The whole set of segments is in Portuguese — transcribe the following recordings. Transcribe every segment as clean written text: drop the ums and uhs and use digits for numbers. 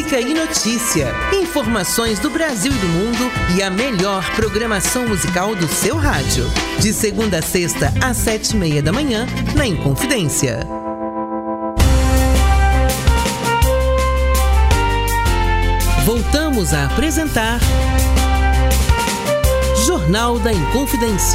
música e notícia, informações do Brasil e do mundo e a melhor programação musical do seu rádio. De segunda a sexta, às 7h30 da manhã, na Inconfidência. Voltamos a apresentar Jornal da Inconfidência.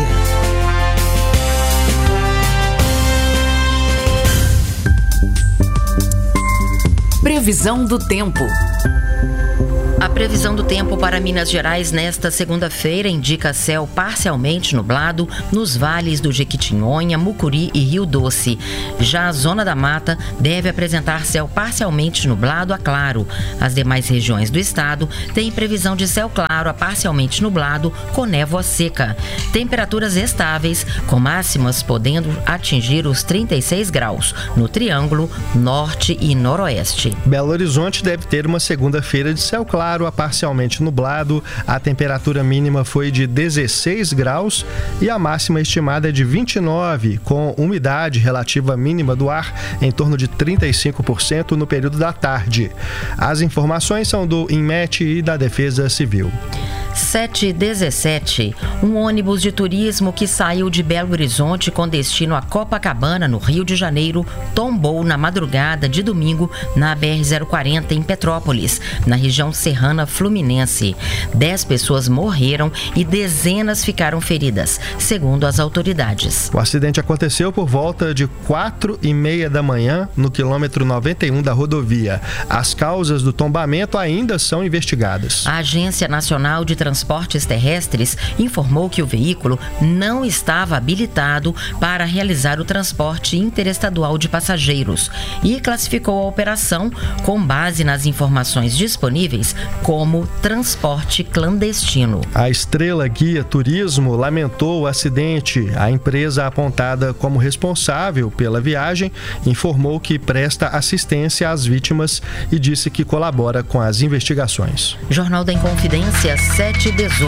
Previsão do tempo. A previsão do tempo para Minas Gerais nesta segunda-feira indica céu parcialmente nublado nos vales do Jequitinhonha, Mucuri e Rio Doce. Já a zona da mata deve apresentar céu parcialmente nublado a claro. As demais regiões do estado têm previsão de céu claro a parcialmente nublado com névoa seca. Temperaturas estáveis, com máximas podendo atingir os 36 graus no Triângulo, Norte e Noroeste. Belo Horizonte deve ter uma segunda-feira de céu claro a parcialmente nublado. A temperatura mínima foi de 16 graus e a máxima estimada é de 29, com umidade relativa mínima do ar em torno de 35% no período da tarde. As informações são do INMET e da Defesa Civil. 7h17, um ônibus de turismo que saiu de Belo Horizonte com destino a Copacabana, no Rio de Janeiro, tombou na madrugada de domingo na BR-040 em Petrópolis, na região serrana fluminense. 10 pessoas morreram e dezenas ficaram feridas, segundo as autoridades. O acidente aconteceu por volta de 4h30 da manhã, no quilômetro 91 da rodovia. As causas do tombamento ainda são investigadas. A Agência Nacional de Transportes Terrestres informou que o veículo não estava habilitado para realizar o transporte interestadual de passageiros e classificou a operação, com base nas informações disponíveis, como transporte clandestino. A Estrela Guia Turismo lamentou o acidente. A empresa apontada como responsável pela viagem informou que presta assistência às vítimas e disse que colabora com as investigações. Jornal da Inconfidência, 7h18.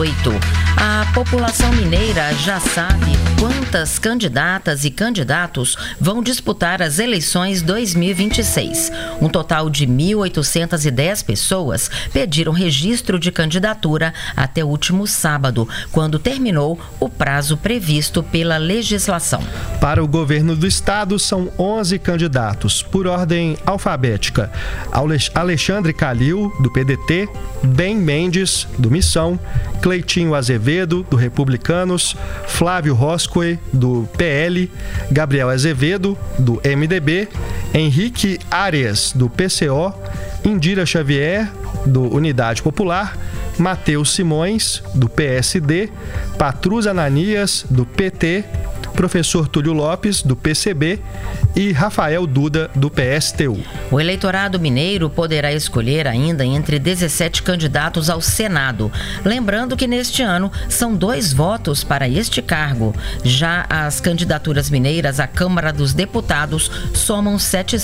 A população mineira já sabe quantas candidatas e candidatos vão disputar as eleições 2026. Um total de 1.810 pessoas pediram registro de candidatura até o último sábado, quando terminou o prazo previsto pela legislação. Para o governo do estado, são 11 candidatos, por ordem alfabética. Alexandre Calil, do PDT, Ben Mendes, do Missão, Cleitinho Azevedo, do Republicanos, Flávio Roscoe, do PL, Gabriel Azevedo, do MDB, Henrique Arias, do PCO, Indira Xavier, do Unidade Popular, Matheus Simões, do PSD, Patrus Ananias, do PT, Professor Túlio Lopes, do PCB, e Rafael Duda, do PSTU. O eleitorado mineiro poderá escolher ainda entre 17 candidatos ao Senado. Lembrando que neste ano são 2 votos para este cargo. Já as candidaturas mineiras à Câmara dos Deputados somam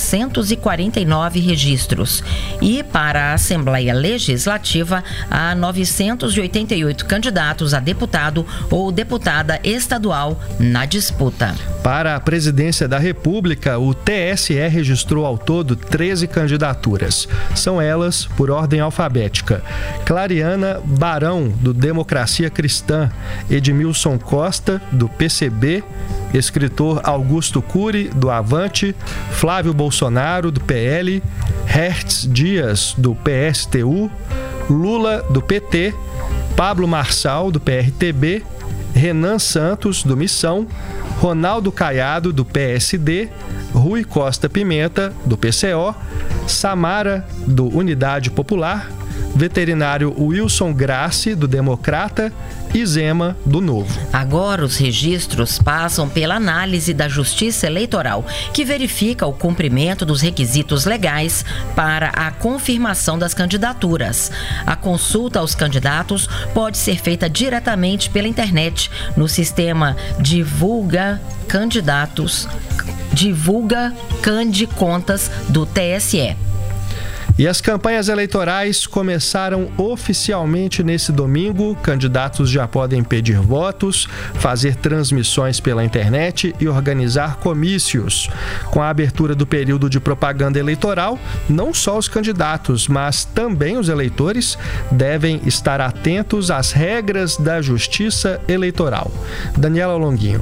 749 registros. E para a Assembleia Legislativa, há 988 candidatos a deputado ou deputada estadual na disputa. Para a presidência da República, o TSE registrou ao todo 13 candidaturas. São elas, por ordem alfabética: Clariana Barão, do Democracia Cristã, Edmilson Costa, do PCB, escritor Augusto Cury, do Avante, Flávio Bolsonaro, do PL, Hertz Dias, do PSTU, Lula, do PT, Pablo Marçal, do PRTB, Renan Santos, do Missão, Ronaldo Caiado, do PSD, Rui Costa Pimenta, do PCO, Samara, do Unidade Popular, veterinário Wilson Grassi, do Democrata, e Zema, do Novo. Agora os registros passam pela análise da Justiça Eleitoral, que verifica o cumprimento dos requisitos legais para a confirmação das candidaturas. A consulta aos candidatos pode ser feita diretamente pela internet no sistema Divulga Candi Contas do TSE. E as campanhas eleitorais começaram oficialmente nesse domingo. Candidatos já podem pedir votos, fazer transmissões pela internet e organizar comícios. Com a abertura do período de propaganda eleitoral, não só os candidatos, mas também os eleitores devem estar atentos às regras da Justiça Eleitoral. Daniela Longuinho.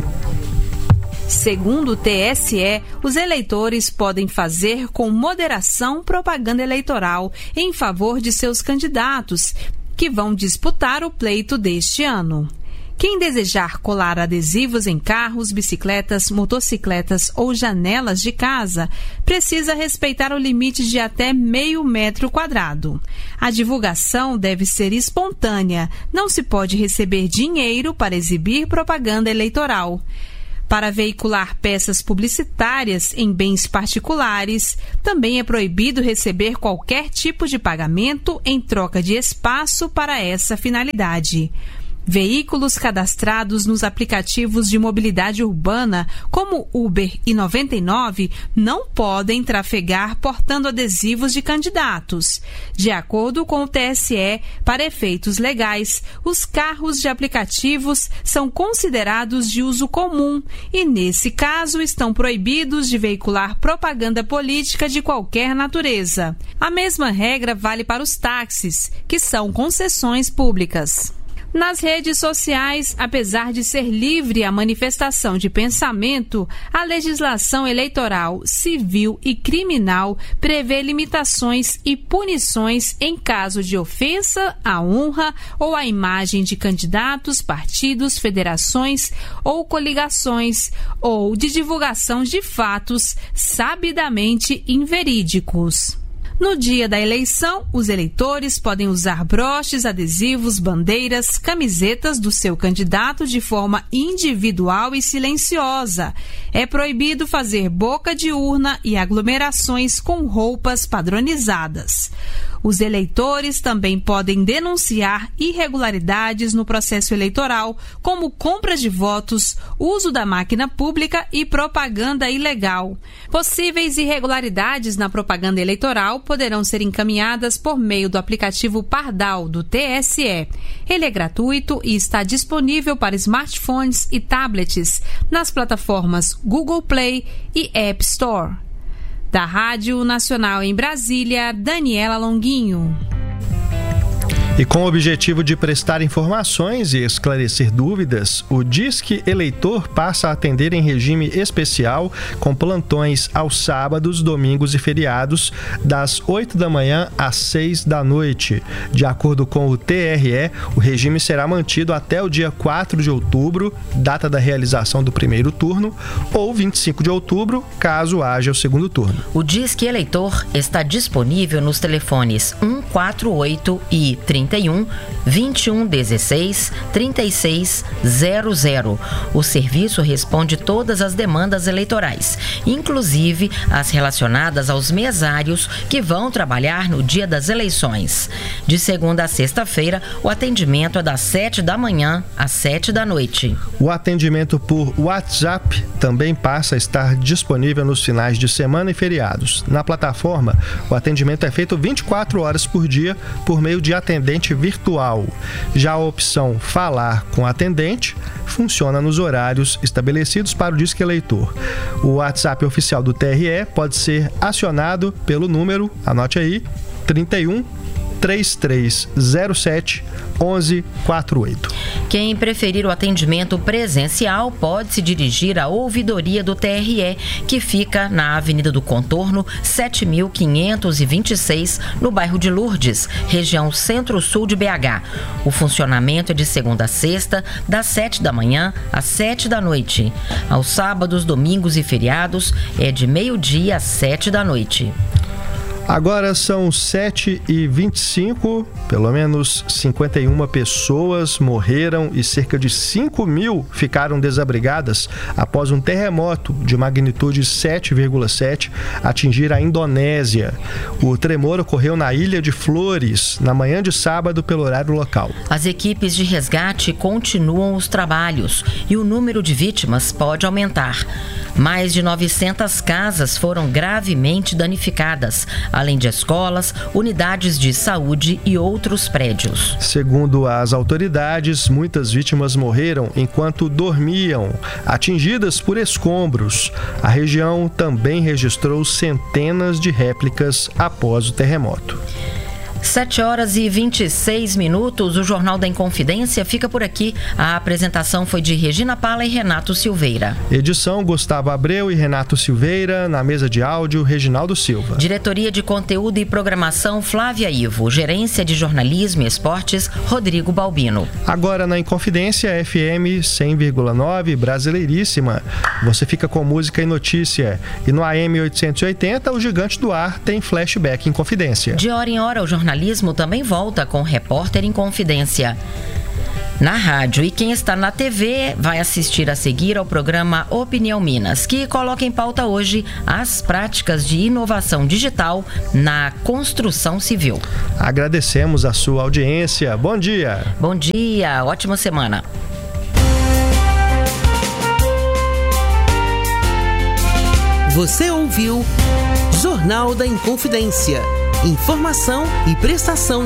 Segundo o TSE, os eleitores podem fazer com moderação propaganda eleitoral em favor de seus candidatos, que vão disputar o pleito deste ano. Quem desejar colar adesivos em carros, bicicletas, motocicletas ou janelas de casa, precisa respeitar o limite de até meio metro quadrado. A divulgação deve ser espontânea, não se pode receber dinheiro para exibir propaganda eleitoral. Para veicular peças publicitárias em bens particulares, também é proibido receber qualquer tipo de pagamento em troca de espaço para essa finalidade. Veículos cadastrados nos aplicativos de mobilidade urbana, como Uber e 99, não podem trafegar portando adesivos de candidatos. De acordo com o TSE, para efeitos legais, os carros de aplicativos são considerados de uso comum e, nesse caso, estão proibidos de veicular propaganda política de qualquer natureza. A mesma regra vale para os táxis, que são concessões públicas. Nas redes sociais, apesar de ser livre a manifestação de pensamento, a legislação eleitoral, civil e criminal prevê limitações e punições em caso de ofensa à honra ou à imagem de candidatos, partidos, federações ou coligações, ou de divulgação de fatos sabidamente inverídicos. No dia da eleição, os eleitores podem usar broches, adesivos, bandeiras, camisetas do seu candidato de forma individual e silenciosa. É proibido fazer boca de urna e aglomerações com roupas padronizadas. Os eleitores também podem denunciar irregularidades no processo eleitoral, como compra de votos, uso da máquina pública e propaganda ilegal. Possíveis irregularidades na propaganda eleitoral poderão ser encaminhadas por meio do aplicativo Pardal do TSE. Ele é gratuito e está disponível para smartphones e tablets nas plataformas Google Play e App Store. Da Rádio Nacional em Brasília, Daniela Longuinho. E com o objetivo de prestar informações e esclarecer dúvidas, o Disque Eleitor passa a atender em regime especial com plantões aos sábados, domingos e feriados, das 8 da manhã às 6 da noite. De acordo com o TRE, o regime será mantido até o dia 4 de outubro, data da realização do primeiro turno, ou 25 de outubro, caso haja o segundo turno. O Disque Eleitor está disponível nos telefones 148 e 31 21 16 36 00. O serviço responde todas as demandas eleitorais, inclusive as relacionadas aos mesários que vão trabalhar no dia das eleições. De segunda a sexta-feira, o atendimento é das 7 da manhã às 7 da noite. O atendimento por WhatsApp também passa a estar disponível nos finais de semana e feriados. Na plataforma, o atendimento é feito 24 horas por dia por meio de atendente virtual. Já a opção Falar com Atendente funciona nos horários estabelecidos para o Disque Eleitor. O WhatsApp oficial do TRE pode ser acionado pelo número, anote aí, 31 3307 1148. Quem preferir o atendimento presencial pode se dirigir à ouvidoria do TRE, que fica na Avenida do Contorno, 7526, no bairro de Lourdes, região Centro-Sul de BH. O funcionamento é de segunda a sexta, das 7 da manhã às 7 da noite. Aos sábados, domingos e feriados é de meio-dia às 7 da noite. Agora são 7h25, pelo menos 51 pessoas morreram e cerca de 5.000 ficaram desabrigadas após um terremoto de magnitude 7,7 atingir a Indonésia. O tremor ocorreu na Ilha de Flores, na manhã de sábado, pelo horário local. As equipes de resgate continuam os trabalhos e o número de vítimas pode aumentar. Mais de 900 casas foram gravemente danificadas. A além de escolas, unidades de saúde e outros prédios. Segundo as autoridades, muitas vítimas morreram enquanto dormiam, atingidas por escombros. A região também registrou centenas de réplicas após o terremoto. 7h26, o Jornal da Inconfidência fica por aqui. A apresentação foi de Regina Pala e Renato Silveira. Edição Gustavo Abreu e Renato Silveira. Na mesa de áudio, Reginaldo Silva. Diretoria de Conteúdo e Programação, Flávia Ivo. Gerência de Jornalismo e Esportes, Rodrigo Balbino. Agora na Inconfidência FM 100,9, Brasileiríssima. Você fica com música e notícia. E no AM 880, o Gigante do Ar tem flashback Inconfidência. De hora em hora, o jornalismo também volta com Repórter em Confidência na rádio. E quem está na TV vai assistir a seguir ao programa Opinião Minas, que coloca em pauta hoje as práticas de inovação digital na construção civil. Agradecemos a sua audiência. Bom dia. Bom dia, ótima semana. Você ouviu Jornal da Inconfidência. Informação e prestação